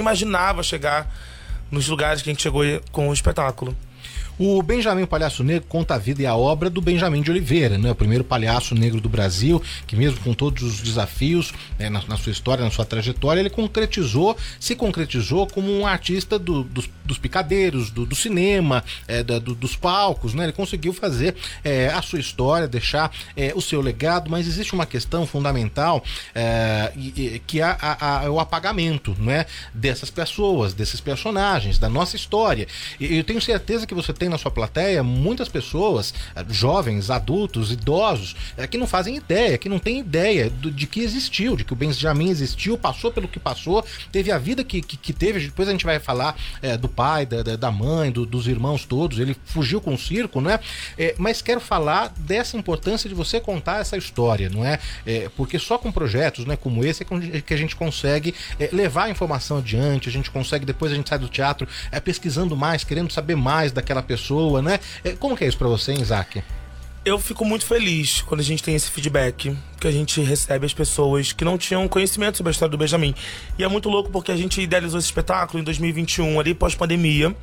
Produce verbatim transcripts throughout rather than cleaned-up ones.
imaginava chegar nos lugares que a gente chegou com o espetáculo. O Benjamin o Palhaço Negro conta a vida e a obra do Benjamin de Oliveira, né? O primeiro palhaço negro do Brasil, que mesmo com todos os desafios, né, na, na sua história, na sua trajetória, ele concretizou, se concretizou como um artista do, dos, dos picadeiros, do, do cinema, é, da, do, dos palcos, né? Ele conseguiu fazer é, a sua história, deixar é, o seu legado, mas existe uma questão fundamental é, que é a, a, o apagamento, né, dessas pessoas, desses personagens, da nossa história. E eu tenho certeza que você tem na sua plateia muitas pessoas, jovens, adultos, idosos, é, que não fazem ideia, que não têm ideia do, de que existiu, de que o Benjamin existiu, passou pelo que passou, teve a vida que, que, que teve. Depois a gente vai falar é, do pai, da, da mãe, do, dos irmãos todos. Ele fugiu com o circo, né? É, mas quero falar dessa importância de você contar essa história, não é? É porque só com projetos, né, como esse é que a gente consegue é, levar a informação adiante, a gente consegue, depois a gente sai do teatro é, pesquisando mais, querendo saber mais daquela pessoa. pessoa, né? Como que é isso pra você, hein, Isaac? Eu fico muito feliz quando a gente tem esse feedback, que a gente recebe as pessoas que não tinham conhecimento sobre a história do Benjamin. E é muito louco porque a gente idealizou esse espetáculo em dois mil e vinte e um, ali pós-pandemia.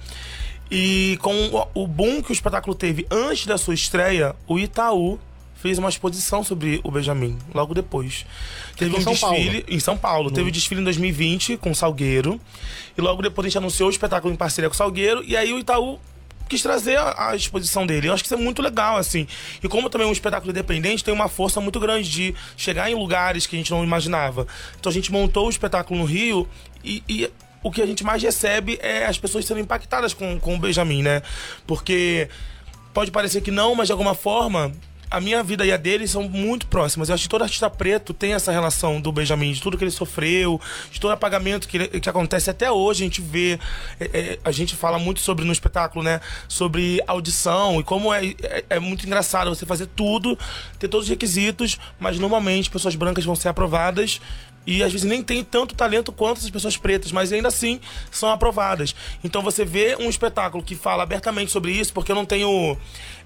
E com o boom que o espetáculo teve antes da sua estreia, o Itaú fez uma exposição sobre o Benjamin, logo depois. Teve um desfile em São Paulo. Teve desfile em dois mil e vinte com o Salgueiro. E logo depois a gente anunciou o espetáculo em parceria com o Salgueiro. E aí o Itaú quis trazer a, a exposição dele. Eu acho que isso é muito legal, assim. E como também um espetáculo independente tem uma força muito grande de chegar em lugares que a gente não imaginava. Então a gente montou o espetáculo no Rio e, e o que a gente mais recebe é as pessoas sendo impactadas com, com o Benjamin, né? Porque pode parecer que não, mas de alguma forma a minha vida e a dele são muito próximas. Eu acho que todo artista preto tem essa relação do Benjamin, de tudo que ele sofreu, de todo apagamento que, ele, que acontece até hoje. A gente vê, é, é, a gente fala muito sobre no espetáculo, né, sobre audição e como é, é, é muito engraçado você fazer tudo, ter todos os requisitos, mas normalmente pessoas brancas vão ser aprovadas e às vezes nem tem tanto talento quanto as pessoas pretas, mas ainda assim são aprovadas. Então você vê um espetáculo que fala abertamente sobre isso, porque eu não tenho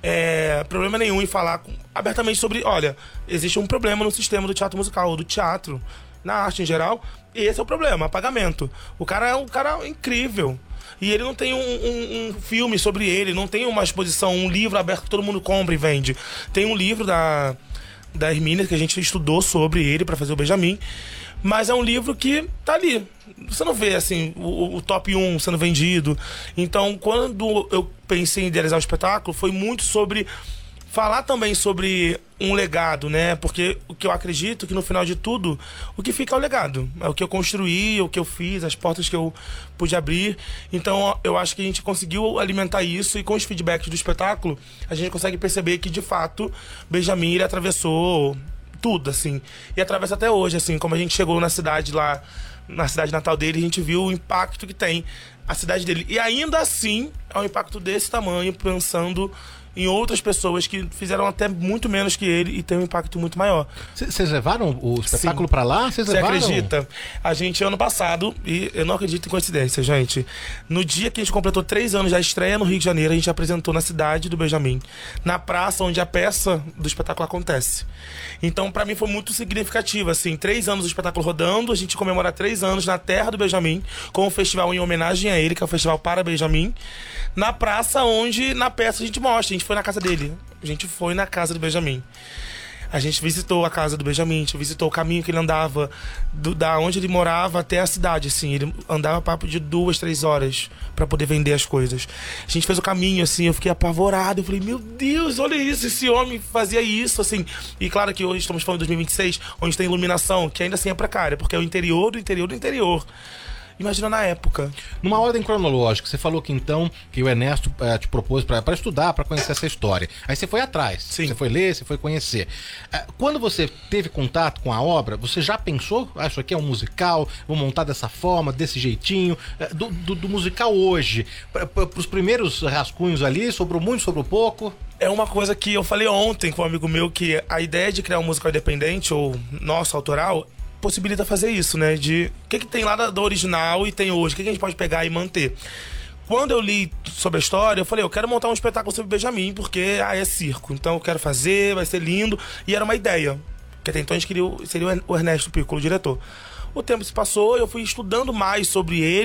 é, problema nenhum em falar abertamente sobre, olha, existe um problema no sistema do teatro musical, do teatro, na arte em geral, e esse é o problema, apagamento. O cara é um cara incrível. E ele não tem um, um, um filme sobre ele, não tem uma exposição, um livro aberto que todo mundo compra e vende. Tem um livro da, da Hermínia que a gente estudou sobre ele para fazer o Benjamin. Mas é um livro que tá ali. Você não vê, assim, o, o top um sendo vendido. Então, quando eu pensei em idealizar o espetáculo, foi muito sobre falar também sobre um legado, né? Porque o que eu acredito que no final de tudo, o que fica é o legado. É o que eu construí, o que eu fiz, as portas que eu pude abrir. Então, eu acho que a gente conseguiu alimentar isso e com os feedbacks do espetáculo, a gente consegue perceber que, de fato, Benjamin, ele atravessou tudo, assim, e atravessa até hoje, assim, como a gente chegou na cidade lá, na cidade natal dele, a gente viu o impacto que tem a cidade dele, e ainda assim é um impacto desse tamanho, pensando em outras pessoas que fizeram até muito menos que ele e tem um impacto muito maior. Vocês levaram o espetáculo pra lá? Vocês levaram? Você acredita? A gente, ano passado, e eu não acredito em coincidência, gente, no dia que a gente completou três anos da estreia no Rio de Janeiro, a gente apresentou na cidade do Benjamin, na praça onde a peça do espetáculo acontece. Então, pra mim, foi muito significativo, assim, três anos do espetáculo rodando, a gente comemora três anos na terra do Benjamin, com um festival em homenagem a ele, que é o Festival para Benjamin, na praça onde, na peça, a gente mostra, a gente foi na casa dele. A gente foi na casa do Benjamin. A gente visitou a casa do Benjamin, a gente visitou o caminho que ele andava, do, da onde ele morava até a cidade, assim. Ele andava papo de duas, três horas pra poder vender as coisas. A gente fez o caminho, assim, eu fiquei apavorado. Eu falei, meu Deus, olha isso, esse homem fazia isso, assim. E claro que hoje estamos falando de dois mil e vinte e seis, onde tem iluminação, que ainda assim é precária, porque é o interior do interior do interior. Imagina na época. Numa ordem cronológica, você falou que então que o Ernesto uh, te propôs para estudar, para conhecer essa história. Aí você foi atrás, Sim. Você foi ler, você foi conhecer. Uh, quando você teve contato com a obra, você já pensou, ah, isso aqui é um musical, vou montar dessa forma, desse jeitinho, uh, do, do, do musical hoje, para os primeiros rascunhos ali, sobrou muito, sobrou pouco? É uma coisa que eu falei ontem com um amigo meu, que a ideia de criar um musical independente, ou nosso, autoral, possibilita fazer isso, né? De o que, que tem lá do original e tem hoje, o que, que a gente pode pegar e manter. Quando eu li sobre a história, eu falei, eu quero montar um espetáculo sobre Benjamin, porque ah, é circo, então eu quero fazer, vai ser lindo. E era uma ideia, que até então a gente queria, seria o Ernesto Piccolo, o diretor. O tempo se passou, eu fui estudando mais sobre ele,